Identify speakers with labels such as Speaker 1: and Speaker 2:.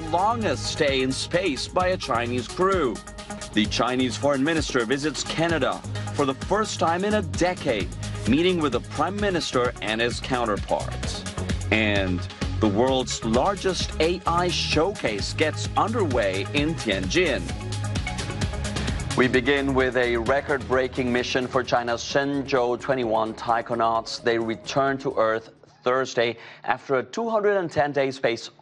Speaker 1: longest stay in space by a Chinese crew. The Chinese foreign minister visits Canada for the first time in a decade, meeting with the prime minister and his counterparts. And the world's largest AI showcase gets underway in Tianjin. We begin with a record-breaking mission for China's Shenzhou 21 taikonauts. They returned to Earth Thursday after a 210-day space